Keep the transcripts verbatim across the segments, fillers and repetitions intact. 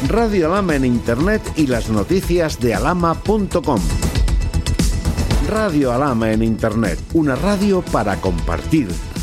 Radio Alhama en Internet y las noticias de alhama punto com. Radio Alhama en Internet, una radio para compartir.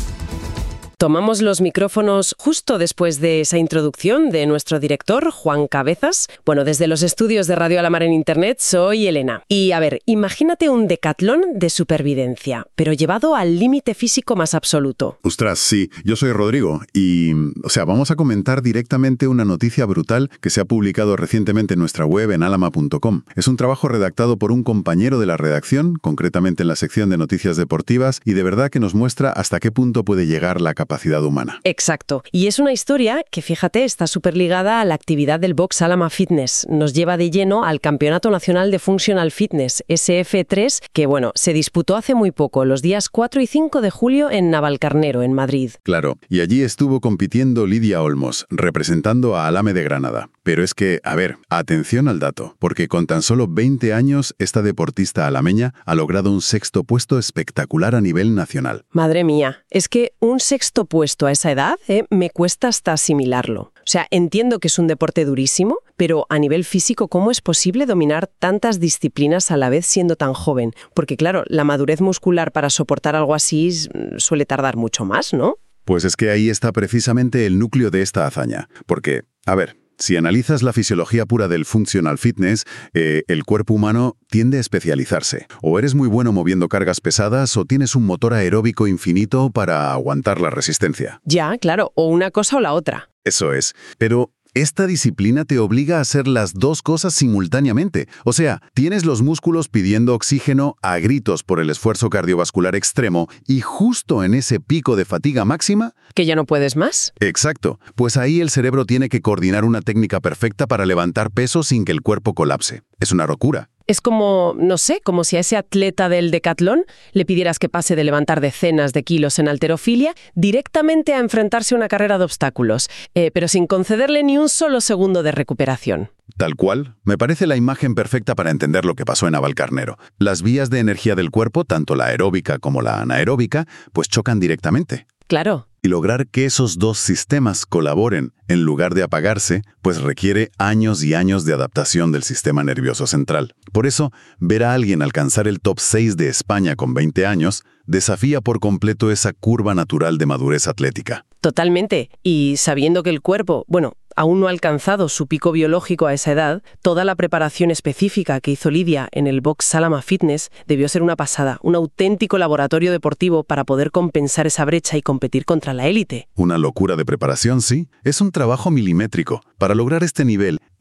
Tomamos los micrófonos justo después de esa introducción de nuestro director, Juan Cabezas. Bueno, desde los estudios de Radio Alhama en Internet soy Elena. Y a ver, imagínate un decatlón de supervivencia, pero llevado al límite físico más absoluto. Ostras, sí. Yo soy Rodrigo y, o sea, vamos a comentar directamente una noticia brutal que se ha publicado recientemente en nuestra web en alhama punto com. Es un trabajo redactado por un compañero de la redacción, concretamente en la sección de noticias deportivas, y de verdad que nos muestra hasta qué punto puede llegar la capacidad capacidad humana. Exacto. Y es una historia que, fíjate, está súper ligada a la actividad del box Alhama Fitness. Nos lleva de lleno al Campeonato Nacional de Functional Fitness, ese efe tres, que, bueno, se disputó hace muy poco, los días cuatro y cinco de julio en Navalcarnero, en Madrid. Claro. Y allí estuvo compitiendo Lidia Olmos, representando a Alhame de Granada. Pero es que, a ver, atención al dato, porque con tan solo veinte años, esta deportista alameña ha logrado un sexto puesto espectacular a nivel nacional. Madre mía, es que un sexto puesto a esa edad eh, me cuesta hasta asimilarlo. O sea, entiendo que es un deporte durísimo, pero a nivel físico, ¿cómo es posible dominar tantas disciplinas a la vez siendo tan joven? Porque claro, la madurez muscular para soportar algo así suele tardar mucho más, ¿no? Pues es que ahí está precisamente el núcleo de esta hazaña. Porque, a ver, si analizas la fisiología pura del functional fitness, eh, el cuerpo humano tiende a especializarse. O eres muy bueno moviendo cargas pesadas o tienes un motor aeróbico infinito para aguantar la resistencia. Ya, claro, o una cosa o la otra. Eso es. Pero esta disciplina te obliga a hacer las dos cosas simultáneamente. O sea, tienes los músculos pidiendo oxígeno a gritos por el esfuerzo cardiovascular extremo y justo en ese pico de fatiga máxima... ¿Que ya no puedes más? Exacto. Pues ahí el cerebro tiene que coordinar una técnica perfecta para levantar peso sin que el cuerpo colapse. Es una locura. Es como, no sé, como si a ese atleta del decatlón le pidieras que pase de levantar decenas de kilos en halterofilia directamente a enfrentarse a una carrera de obstáculos, eh, pero sin concederle ni un solo segundo de recuperación. Tal cual. Me parece la imagen perfecta para entender lo que pasó en Navalcarnero. Las vías de energía del cuerpo, tanto la aeróbica como la anaeróbica, pues chocan directamente. Claro. Y lograr que esos dos sistemas colaboren en lugar de apagarse, pues requiere años y años de adaptación del sistema nervioso central. Por eso, ver a alguien alcanzar el top seis de España con veinte años desafía por completo esa curva natural de madurez atlética. Totalmente. Y sabiendo que el cuerpo, bueno, aún no ha alcanzado su pico biológico a esa edad, toda la preparación específica que hizo Lidia en el box Alhama Fitness debió ser una pasada, un auténtico laboratorio deportivo para poder compensar esa brecha y competir contra la élite. Una locura de preparación, sí. Es un trabajo milimétrico. Para lograr este nivel